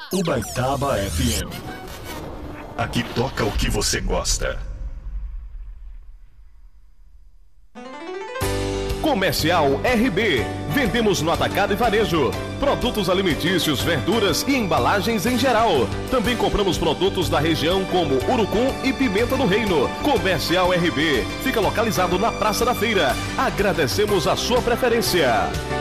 Ubaitaba FM. Aqui toca o que você gosta. Comercial RB. Vendemos no atacado e varejo. Produtos alimentícios, verduras e embalagens em geral. Também compramos produtos da região como urucum e pimenta do reino. Comercial RB. Fica localizado na Praça da Feira. Agradecemos a sua preferência.